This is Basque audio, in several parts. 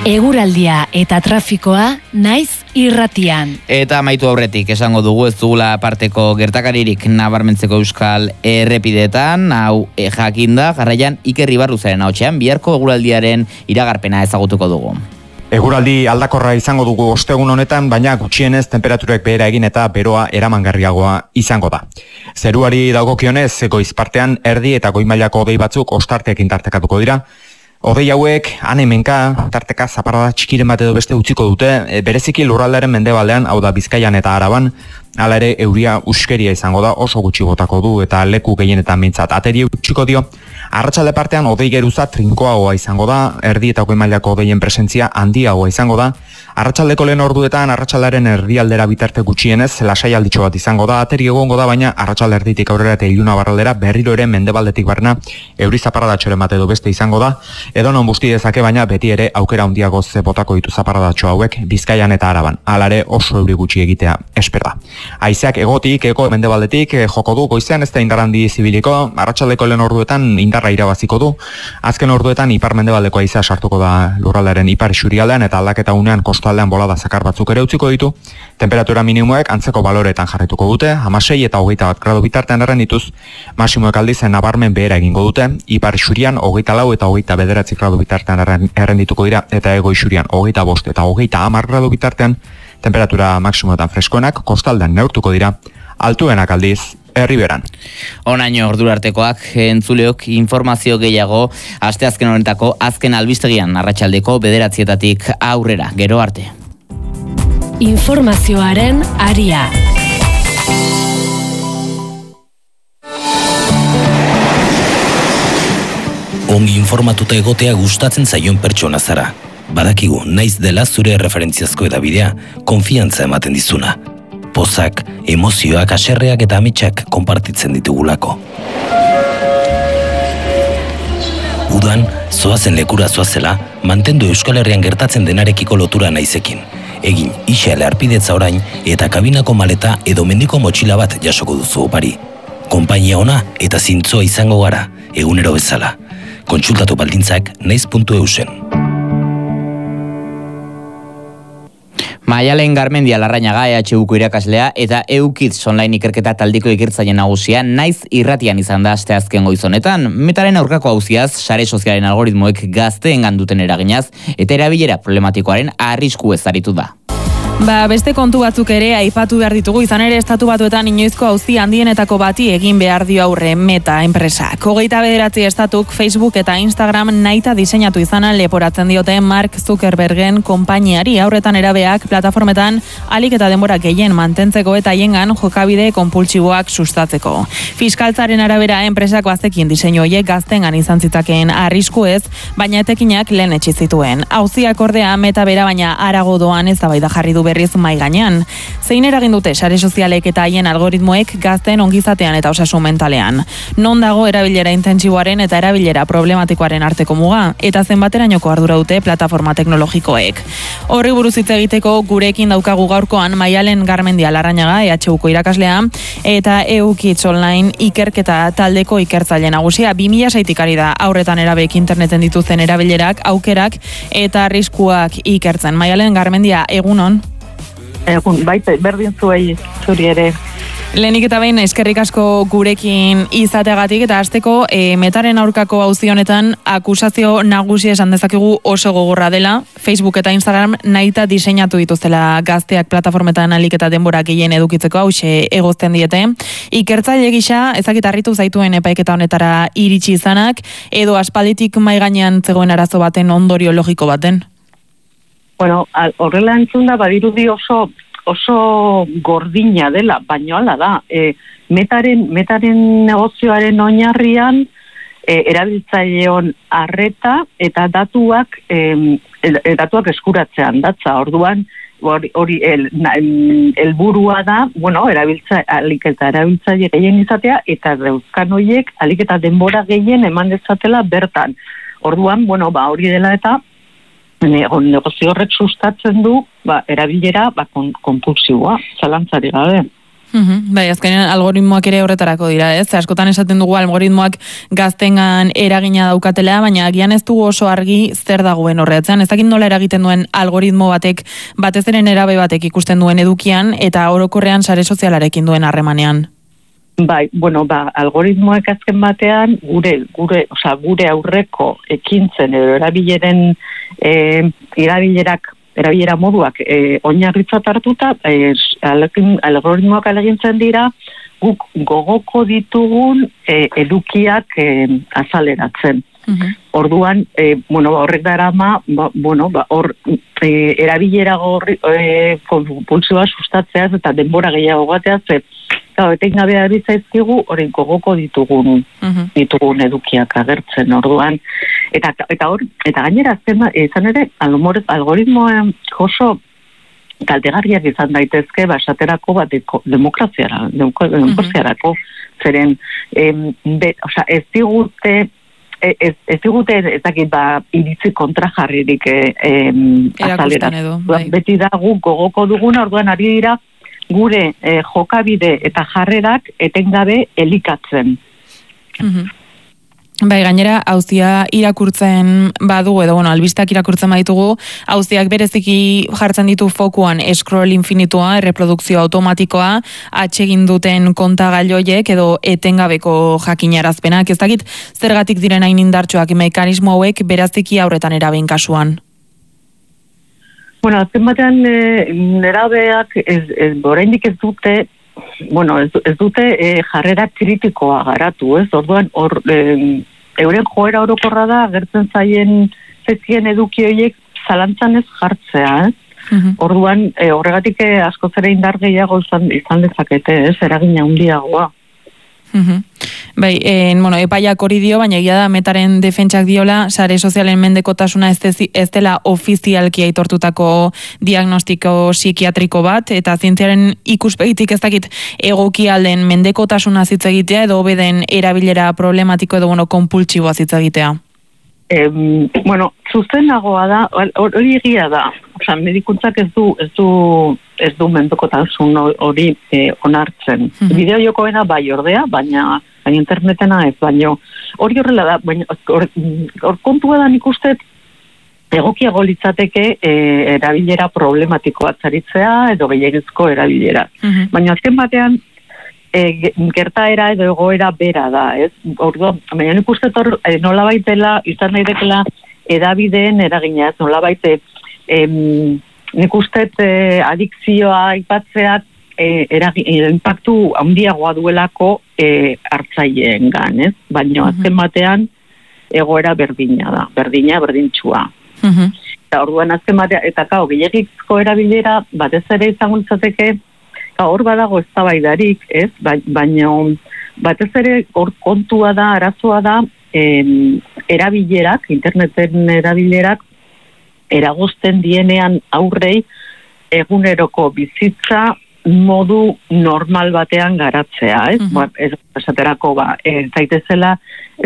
Eguraldia eta trafikoa naiz irratian. Eta amaitu aurretik esango dugu ez dugula aparteko gertakaririk nabarmentzeko euskal errepideetan, hau jakinda, jarraian Iker Ibarruzaren ahotsean biharko eguraldiaren iragarpena ezagutuko dugu. Eguraldi aldakorra izango dugu ostegun honetan, baina gutxienez temperaturek behera egin eta beroa eramangarriagoa izango da. Zeruari dagokionez, goiz partean erdi eta goi mailako hodei batzuk ostarteekin tartekatuko dira. Hodei hauek, han-hemenka, tarteka zaparrada txikiren bat edo beste utziko dute, bereziki lurraldearen mendebaldean, hau da Bizkaian eta Araban, hala ere euria uskeria izango da, oso gutxi botako du eta leku gehienetan mintzat. Ateri utziko dio, arratsalde partean hodei geruza trinkoagoa izango da, erdi eta goi mailako hodeien presentzia handiagoa izango da, arratsaldeko lehen orduetan arratsaldaren erdialdera bitarte gutxienez lasai alditxo bat izango da, ateri egongo da, baina arratsalde erditik aurrera eta iluna barraldera berriro ere mendebaldetik barna euri zaparradatxoren bat edo beste izango da, edo non busti dezake, baina beti ere aukera handiago ze botako ditu zaparradatxo hauek Bizkaian eta Araban, hala ere oso euri gutxi egitea espera. Haizeak egotik, ego mendebaldetik joko du, goizean ez da indar handi zibiliko, arratsaldeko lehen orduetan indarra irabaziko du, azken orduetan ipar mendebaldeko haizea sartuko da lurraldearen ipar isurialdean eta aldaketa unean kostaldean bolada zakar batzuk ere utziko ditu, temperatura minimoek antzeko baloretan jarraituko dute, 16 eta 21 gradu bitartean errendituz, masimoek aldizen nabarmen behera egingo dute, ipar isurian 24 eta 29 gradu bitartean errendituko dira, eta ego isurian 25 eta 30 gradu bitartean, temperatura maksimoetan freskoenak kostaldean neurtuko dira, altuenak aldiz Herriberan. Onaino ordurartekoak entzuleok informazio gehiago asteazken honetako azken albistegian arratsaldeko 9:00 aurrera. Gero arte. Informazioaren aria. Ongi informatuta egotea gustatzen zaion pertsona zara. Badakigu naiz dela zure referentziazko edabidea, konfiantza ematen dizuna. Pozak, emozioak, haserreak eta ametsak konpartitzen ditugulako. Udan, zoazen lekura zoazela, mantendu Euskal Herrian gertatzen denarekiko lotura naizekin. Egin isale arpidetza orain eta kabinako maleta edo mendiko motxila bat jasoko duzu opari. Konpainia ona eta zintzoa izango gara, egunero bezala. Kontsultatu baldintzak naiz.eusen. Maialen Garmendia Larrañaga EHUko irakaslea eta EUkids online ikerketa taldeko ikertzaile nagusia naiz irratian izan da asteazken goiz honetan. Metaren aurkako auziaz, sare sozialen algoritmoek gazteengan duten eraginaz eta erabilera problematikoaren arrisku ezaritu da. Beste kontu batzuk ere aipatu behar ditugu, izan ere Estatu Batuetan inoizko auzi handienetako bati egin behar dio aurre Meta enpresak. 29 estatuk Facebook eta Instagram nahita diseinatu izana leporatzen diote Mark Zuckerbergen konpainiari, aurretan erabeak plataformetan alik eta denbora gehien mantentzeko eta haiengan jokabide konpultsiboak sustatzeko. Fiskaltzaren arabera enpresak bazekin diseinu horiek gaztengan izan zitzakeen arrisku ez, baina etekinak lehen etsi zituen. Auziak ordea Meta bera baina harago doan eztabaida jarri du berriz mai gainean. Zein eragin dute sare sozialek eta haien algoritmoek gazten ongizatean eta osasun mentalean? Non dago erabilera intentsiboaren eta erabilera problematikoaren arteko muga? Eta zenbaterainoko ardura dute plataforma teknologikoek? Horri buruz hitz egiteko gurekin daukagu gaurkoan Maialen Garmendia Larrañaga EHUko irakaslea eta EUkids online ikerketa taldeko ikertzaile nagusia. 2006tik ari da aurretan erabeek interneten dituzten erabilerak, aukerak eta arriskuak ikertzen. Maialen Garmendia, egunon. Egun, berdin zuri ere. Lehenik eta behin eskerrik asko gurekin izateagatik eta hasteko Metaren aurkako auzi honetan akusazio nagusi esan dezakegu oso gogorra dela. Facebook eta Instagram nahita diseinatu dituztela gazteak plataformetan alik eta denbora gehien edukitzeko hause egozten diete. Ikertzaile gisa ezakit harritu zaituen epaiketa honetara iritsi izanak edo aspalditik mai gainean zegoen arazo baten ondorio logiko baten? Bueno, horrela entzunda badirudi oso gordina dela, baino hala da. Metaren negozioaren oinarrian erabiltzaileon arreta eta datuak eskuratzean datza. Orduan hori helburua da, bueno, alik eta erabiltzaile gehien izatea eta dauzkan horiek alik eta denbora gehien eman dezatela bertan. Orduan, bueno, hori dela eta negozio horrek sustatzen du erabilera konpulsiboa, zalantzari gabe. Bai, azkenean algoritmoak ere horretarako dira, ez? Askotan esaten dugu algoritmoak gaztengan eragina daukatela, baina agian ez dugu oso argi zer dagoen horretzean. Ez dakit nola eragiten duen algoritmo batek, batez ere nerabe batek ikusten duen edukian, eta orokorrean sare sozialarekin duen harremanean. Bai, algoritmoak azken batean gure aurreko ekintzen edo erabilera moduak oinarritzat hartuta, algoritmoak alegintzen dira guk gogoko ditugun edukiak azaleratzen. Orduan, horrek darama, erabilera kompulsioa sustatzeaz eta denbora gehiago bateaz, etengabea bitzaizkigu hori gogoko ditugun edukiak agertzen orduan. Eta gainera izan ere, algoritmoen oso kaltegarriak izan daitezke basaterako demokraziarako zeren ez digute iritzi kontrajarririk azalera. Beti da guk gogoko duguna, orduan ari dira gure jokabide eta jarrerak etengabe elikatzen. Bai, gainera, auzia irakurtzen badugu, edo, albistak irakurtzen baditugu, auziak bereziki jartzen ditu fokuan scroll infinitua, erreprodukzio automatikoa, atsegin duten kontagailoiek edo etengabeko jakinarazpenak. Ez dakit, zergatik diren hain indartsuak mekanismo hauek beraziki aurretan erabein kasuan? Azken batean nerabeak oraindik ez dute jarrera kritikoa garatu, ez? Orduan, euren joera orokorra da, agertzen zaien eduki horiek zalantzan ez jartzea, ez? Orduan, horregatik askoz ere indar gehiago izan dezakete, ez? Eragina handiagoa. Bai, epaiak hori dio, baina egia da Metaren defentsak diola, sare sozialen mendekotasuna ez dela ofizialki aitortutako diagnostiko psikiatriko bat, eta zientziaren ikuspegitik ez dakit egoki alden mendekotasuna hitz egitea edo hobeden erabilera problematiko edo konpultsiboa hitz egitea. Zuzenagoa da, hori egia da. Medikuntzak ez du mendekotasun hori onartzen. Bideo jokoena bai ordea, baina internetena ez, baina hori horrela da, baina hor kontua da nik uste egokiago litzateke erabilera problematikoa zaritzea edo gehiagizko erabilera. Baina azken batean gertaera edo egoera bera da, ez? Orduan, baina nik uste nolabait dela, izan daidekela edabideen eragina, ez nolabait nik uste adikzioa aipatzeak impactu handiagoa duelako hartzaileengan, ez? Baina azken batean egoera berdintxua. Eta orduan azken batean, eta gehiagizko erabilera batez ere izango litzateke, hor badago eztabaidarik, ez? Baina batez ere hor kontua da, arazoa da, erabilerak, interneten erabilerak, eragozten dienean aurrei eguneroko bizitza modu normal batean garatzea, ez? Ez esaterako, ez daitezela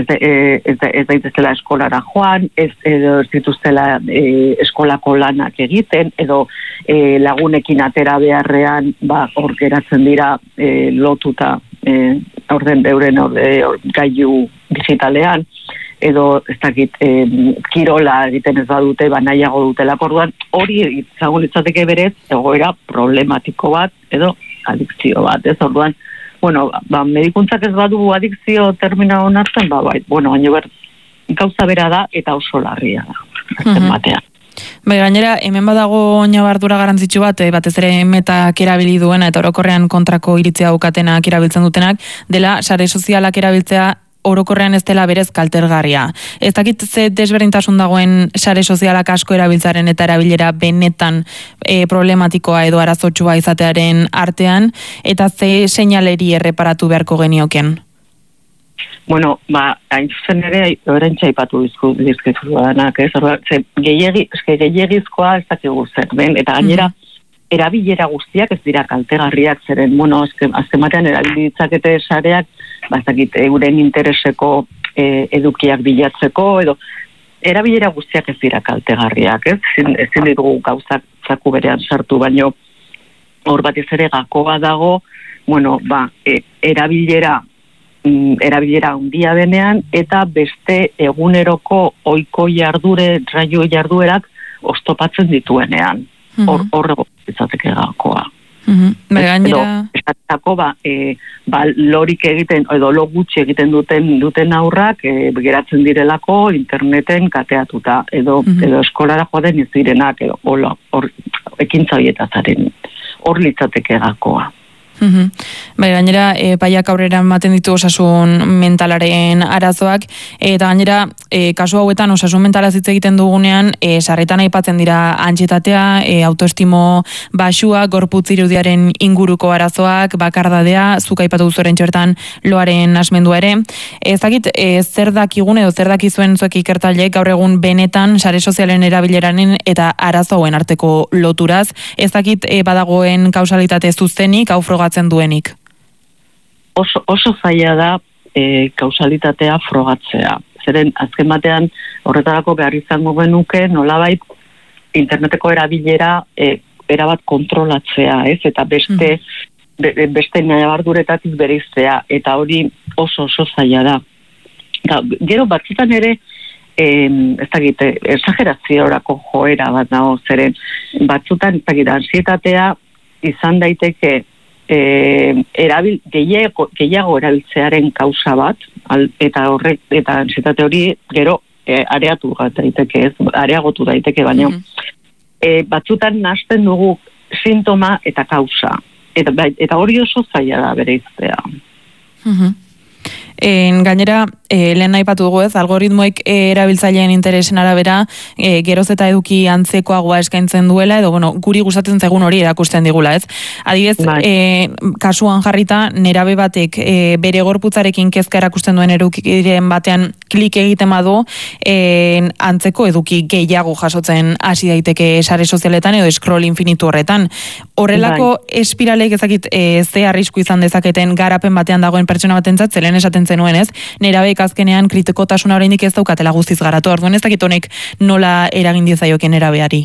eskolara joan, ez dituztela eskolako lanak egiten, edo lagunekin atera beharrean hor geratzen dira lotuta euren gailu digitalean, edo ez dakit kirola egiten ez badute, nahiago dutela. Orduan hori izango litzateke berez egoera problematiko bat edo adikzio bat, ez? Orduan, medikuntzak ez badu adikzio termina onartzen, baina gauza bera da eta oso larria da. Azken batean. Bai, gainera, hemen badago ñabardura garrantzitsu bat, batez ere Metak erabili duena eta orokorrean kontrako iritzia daukatenak erabiltzen dutenak, dela sare sozialak erabiltzea orokorrean ez dela berez kaltergarria. Ez dakit ze desberdintasun dagoen sare sozialak asko erabiltzaren eta erabilera benetan problematikoa edo arazotsua izatearen artean, eta ze seinaleri erreparatu beharko genioken? Hain zuzen ere, horrentxe aipatu dizkizudanak, ez? Gehiagizkoa ez dakigu zer, eta gainera, erabilera guztiak ez dira kaltegarriak, zeren, azken batean erabilitzakete sareak, euren intereseko edukiak bilatzeko, edo erabilera guztiak ez dira kaltegarriak, ez? Ezin ditugu gauzak zaku berean sartu, baino hor batez ere gakoa dago erabilera handia denean, eta beste eguneroko ohiko raio jarduerak oztopatzen dituenean. Horrego izateke gakoa. Gainera... Esatako, lorik egiten, edo lo gutxi egiten duten aurrak, geratzen direlako interneten kateatuta, edo eskolara joaten ez direnak, edo ekintza horietazaren, hor litzateke gakoa. Gainera, paiak aurrera ematen ditu osasun mentalaren arazoak, eta gainera, kasu hauetan osasun mentalaz hitz egiten dugunean, sarritan aipatzen dira antsietatea, autoestimo baxua, gorputz irudiaren inguruko arazoak, bakardadea, zuk aipatu duzuren txertan loaren asmendua ere. Ezakit, zer dakigun edo zer dakizuen zuek ikertzaileek gaur egun benetan sare sozialen erabileranen eta arazo hauen arteko loturaz. Ezakit badagoen kausalitate zuzenik, hau frogatzen duenik? Oso zaila da kausalitatea frogatzea. Zeren azken batean horretarako behar izango genuke nolabait interneteko erabilera erabat kontrolatzea, ez? Eta beste nabarduretatik bereiztea, eta hori oso zaila da. Gero batzutan ere exageraziorako joera bat dago, zeren batzutan ansietatea izan daiteke gehiago erabiltzearen kausa bat, eta ansietate hori gero areagotu daiteke, baina batzutan nahasten dugu sintoma eta kausa, eta hori oso zaila da bereiztea. Gainera, lehen aipatu dugu ez, algoritmoek erabiltzaileen interesen arabera geroz eta eduki antzekoagoa eskaintzen duela, edo guri gustatzen zaigun hori erakusten digula, ez? Adibidez, kasuan jarrita, nerabe batek bere gorputzarekin kezka erakusten duen edukiren batean klik egiten badu, antzeko eduki gehiago jasotzen hasi daiteke sare sozialetan edo scroll infinitu horretan. Horrelako espiralek ezakit ze arrisku izan dezaketen garapen batean dagoen pertsona batentzat, zelen esaten zenuen, ez? Nerabeek azkenean kritikotasuna oraindik ez daukatela guztiz garatu. Orduan ez dakit honek nola eragin diezaioken nerabeari.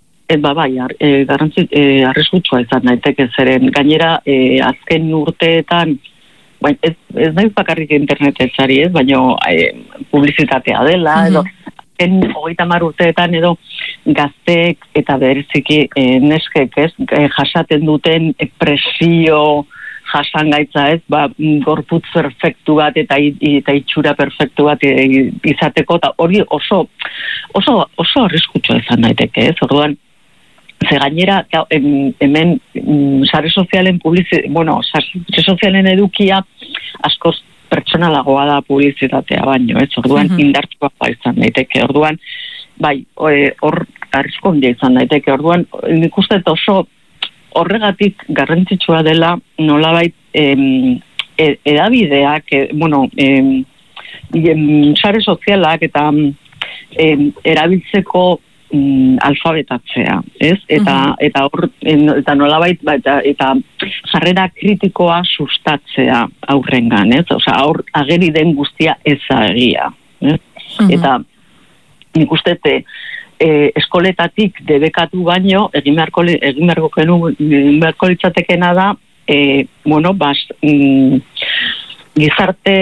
Arriskutsua izan daiteke, zeren gainera azken urteetan, ez naiz bakarrik internetetzari, ez, baina publizitatea dela, edo 30 urteetan edo gazteek eta bereziki neskek, ez, jasaten duten presio jasangaitza, ez, gorputz perfektu bat eta itxura perfektu bat izateko, eta hori oso arriskutsua izan daiteke, ez, orduan, ze gainera, hemen sare sozialen sare sozialen edukia askoz pertsonalagoa da publizitatea baino, ez, orduan indartsua izan daiteke, orduan, hor arrisku handia izan daiteke, orduan, nik uste oso horregatik garrantzitsua dela nolabait edabideak, sare sozialak eta erabiltzeko alfabetatzea, ez? Eta nolabait eta jarrera kritikoa sustatzea aurrengan, ez? Osea, ageri den guztia ez da egia, ez? Eta nik uste eskoletatik debekatu baino egin beharko litzatekena da gizarte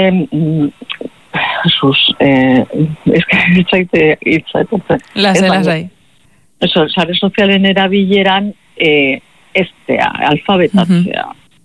lasai. Sare sozialen erabileran eztea, alfabetatzea.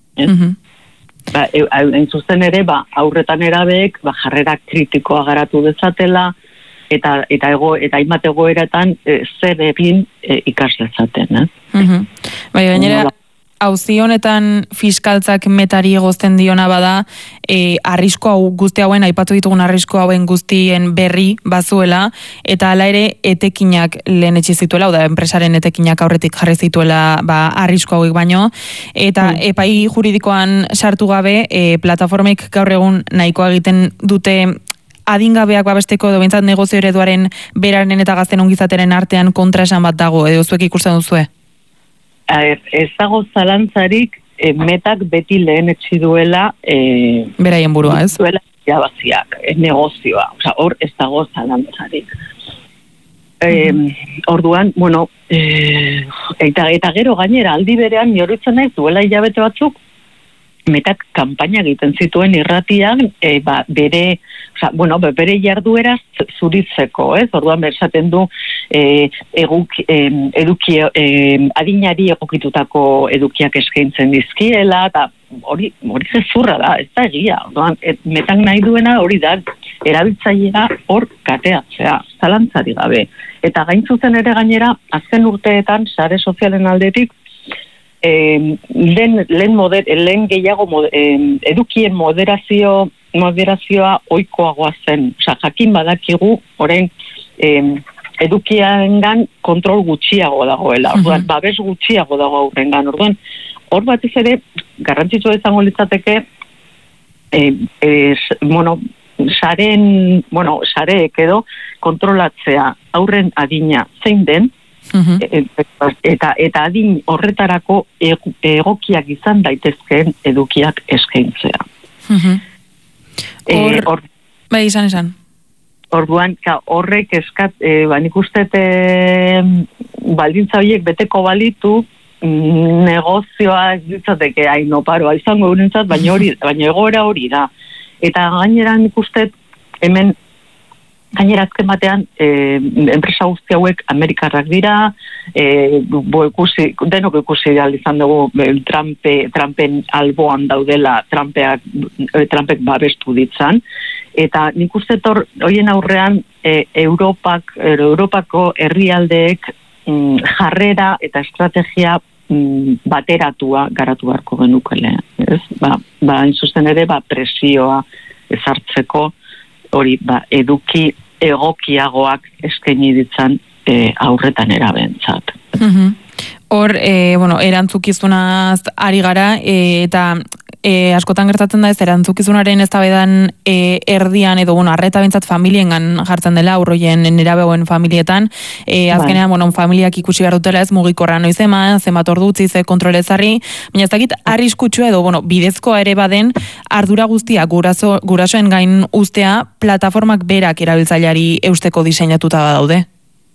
Hain zuzen ere, aurretan erabeek jarrera kritikoa garatu dezatela, eta hainbat egoeratan zer egin ikas dezaten. Gainera, auzi honetan fiskaltzak metari egozten diona bada, arrisko hau guzti hauen, aipatu ditugun arrisko hauen guztien berri bazuela, eta hala ere etekinak lehen etxe zituela, da enpresaren etekinak aurretik jarri zituela arrisko hauek baino, eta epai juridikoan sartu gabe, plataformek gaur egun nahikoa egiten dute adingabeak babesteko edo behintzat negozio ereduaren beraren eta gazten ongizateren artean kontraesan bat dago, edo zuek ikusten duzue? Ez dago zalantzarik metak beti lehen etxi duela beraien burua, ez? Duela irabaziak, negozioa, hor ez dago zalantzarik. Orduan, eta gero gainera aldi berean jorritzen naiz duela hilabete batzuk, Metak kanpaina egiten zituen irratian, bere jarduera zuritzeko, ez? Orduan bersaten du eduki adinari egokitutako edukiak eskaintzen dizkiela, eta hori gezurra da, ez da egia. Orduan, metak nahi duena hori da, erabiltzailea hor kateatzea, zalantzari gabe. Eta gain zuzen ere gainera, azken urteetan, sare sozialen aldetik, lehen gehiago edukien moderazioa ohikoagoa zen. Osa, jakin badakigu, orain edukiengan kontrol gutxiago dagoela. Orduan, babes gutxiago dago aurrengan. Orduan, hor batez ere, garrantzitsua izango litzateke, sareek edo kontrolatzea aurren adina zein den, eta adin horretarako egokiak izan daitezkeen edukiak eskaintzea. Bai, izan. Orduan, horrek nik uste baldintza horiek beteko balitu, negozioa ez ditzateke paroa izango gurentzat, baina egoera hori da. Eta gainera nik uste hemen gainera azken batean enpresa guzti hauek amerikarrak dira, denok ikusi izan dugu Trumpen alboan daudela Trumpek babestu ditzan, eta nik uste horien aurrean Europako herrialdeek jarrera eta estrategia bateratua garatu beharko genukele. Hain zuzen ere presioa ezartzeko hori eduki egokiagoak eskaini ditzan aurretan erabentzat. Hor, erantzukizunaz ari gara, eta askotan gertatzen da ez erantzukizunaren eztabaidan erdian edo arreta bentzat familiengan jartzen dela aurroien nerabegoen familietan, azkenean familiak ikusi behar dutela ez mugikorra noiz eman, zenbat ordu utzi ze kontrolezarri, baina ez dakit arriskutsua edo bidezkoa ere baden ardura guztia gurasoen gain ustea plataformak berak erabiltzaileari eusteko diseinatuta badaude.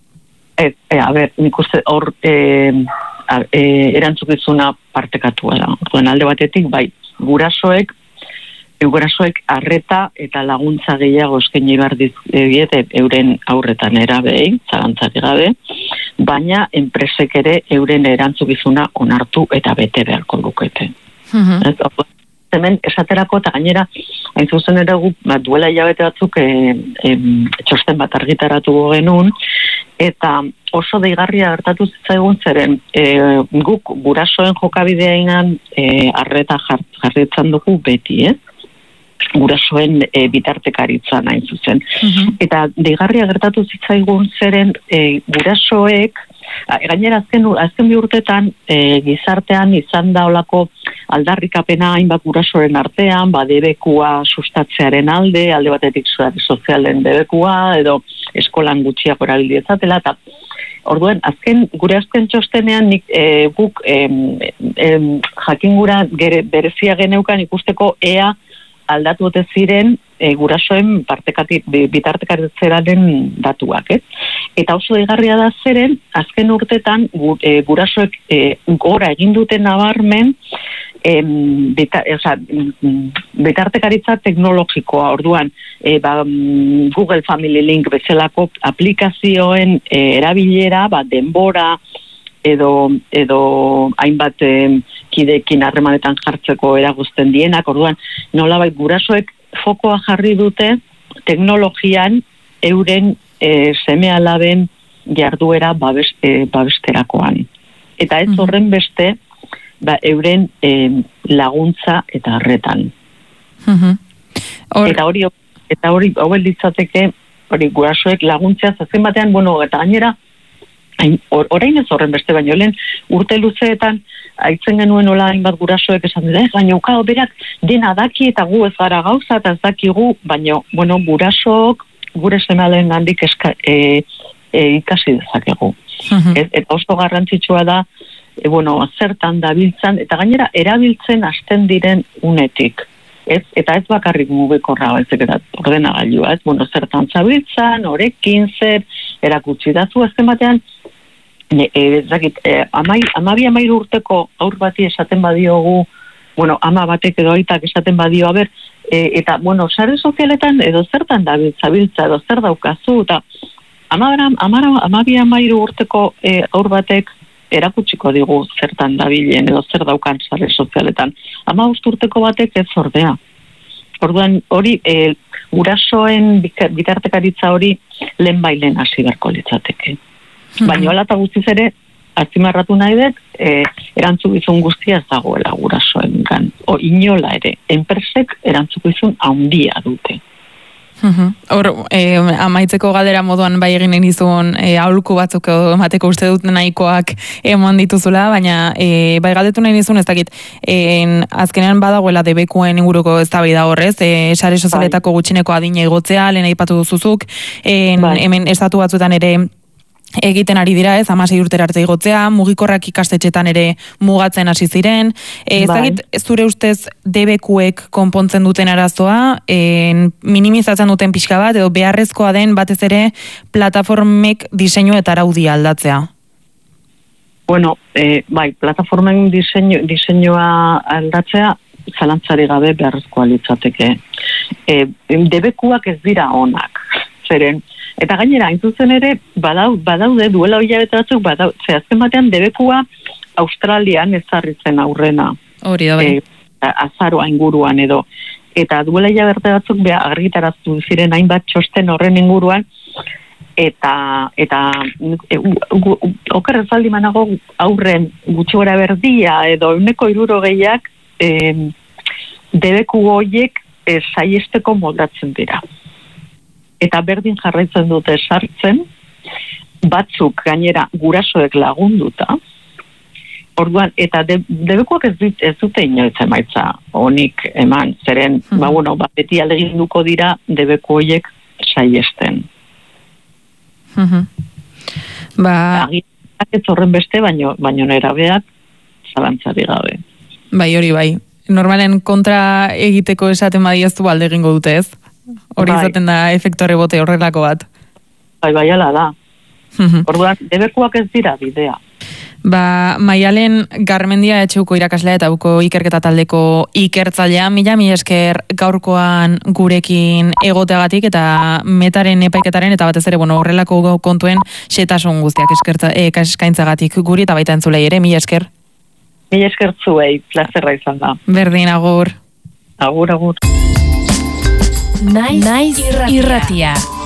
Nik uste hor erantzukizuna partekatua da. Orduan alde batetik gurasoek arreta eta laguntza gehiago eskaini behar diete euren aurretan erabei, zalantzari gabe, baina enpresek ere euren erantzukizuna onartu eta bete beharko lukete. Hemen esaterako eta gainera hain zuzen ere duela hilabete batzuk txosten bat argitaratu genuen, eta oso deigarria gertatu zitzaigun zeren guk gurasoen jokabidean arreta jarritzen dugu beti, gurasoen bitartekaritzan hain zuzen. Eta deigarria gertatu zitzaigun zeren gurasoek, gainera azken bi urtetan gizartean izan da olako aldarrikapena hainbat gurasoren artean, debekua sustatzearen alde batetik sozialen debekua, edo eskolan gutxiako erabilietzatela, eta orduan, gure azken txostenean guk jakingura berezia geneukan ikusteko ea aldatu ote ziren gurasoen bitartekaritzearen datuak. Eta oso deigarria da zeren, azken urtetan gurasoek gora egin duten nabarmen bitartekaritza teknologikoa. Orduan, Google Family Link bezalako aplikazioen erabilera, denbora, edo hainbat kideekin harremanetan jartzeko eragozten dienak. Orduan, nolabait gurasoek fokoa jarri dute teknologian euren seme-alaben jarduera babesterakoan. Eta ez horren beste euren laguntza eta arretan. Eta hori hauel ditzateke gurasoek laguntzea zazen batean, eta gainera orain ez horren beste, baino lehen urte luzeetan aitzen genuen hola hainbat gurasoek esan dira, baina berak dena daki eta gu ez gara gauza eta ez dakigu, baina gurasook gure seme-alaben gandik ikasi dezakegu. Eta oso garrantzitsua da zertan dabiltzan, eta gainera erabiltzen hasten diren unetik. Eta ez bakarrik mugikorra baizik eta ordenagailua, zertan zabiltzan, orekin zer, erakutsi dazu azken batean, amairu urteko aur bati esaten badiogu ama batek edo aitak esaten badio, eta, sare sozialetan edo zertan zabiltza, edo zer daukazu, eta amairu urteko aur batek erakutsiko digu zertan dabilen edo zer daukan sare sozialetan. 15 urteko batek ez ordea. Orduan, hori, gurasoen bitartekaritza hori lehenbailen hasi beharko litzateke. Baina hola eta guztiz ere, azpimarratu nahi dut, erantzukizun guztia ez dagoela gurasoengan. Inola ere, enpresek erantzukizun handia dute. Hor, amaitzeko galdera moduan bai egin nizun aholku batzuk emateko uste dut nahikoak eman dituzula, baina bai galdetu nahi nizun ez dakit, azkenean badagoela debekuen inguruko eztabaida horrez, sare sozialetako gutxineko adina igotzea, lehen aipatu duzuzuk, hemen estatu batzuetan ere egiten ari dira, 16 urtera arte igotzea, mugikorrak ikastetxetan ere mugatzen hasi ziren. Ezagit, zure ustez debekuek konpontzen duten arazoa, minimizatzen duten pixka bat, edo beharrezkoa den batez ere plataformek diseinu eta araudia aldatzea? Plataformen diseinua aldatzea zalantzari gabe beharrezkoa litzateke. Debekuak ez dira onak, zeren. Eta gainera, hain zuzen ere, badaude, duela hilabete batzuk, azken batean debekua Australian ezarri zen aurrena. Hori da, bai. Azaroa inguruan edo. Eta duela hilabete batzuk argitaraztu ziren hainbat txosten horren inguruan, eta oker ezaldi manago aurren gutxi gora berdia edo 160ak debeku horiek saiesteko moldatzen dira. Eta berdin jarraitzen dute sartzen, batzuk gainera gurasoek lagunduta, orduan, eta debekuak ez dute inoiz emaitza honik eman, zeren, beti aleginduko dira debeku horiek saiesten. Agitak ez horren beste, baino nerabeak zalantzari gabe. Bai, hori bai. Normalen kontra egiteko esaten badiaztu alde egingo dute ez? Hori izaten da efektu rebote horrelako bat. Bai, ala da. Orduan, debekuak ez dira bidea. Maialen Garmendia etxeuko irakaslea eta buko ikerketa taldeko ikertzailea, mila esker gaurkoan gurekin egoteagatik eta metaren epaiketaren eta batez ere horrelako kontuen xetasun guztiak eskaintzagatik guri eta baita entzulei ere, mila esker. Mila esker zuei, plazerra izan da. Berdin, agur. Agur. Naiz irratia.